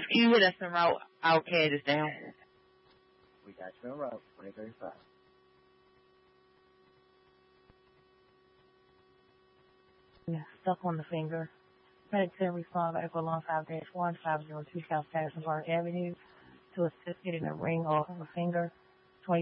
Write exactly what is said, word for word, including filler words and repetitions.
Can you hit us en route? I'll carry this down. We got you en route, twenty thirty-five. Yeah, stuck on the finger. Medic ten respond by Echo Long five dash one five zero two South Patterson Park Avenue to assist getting a ring off of a finger.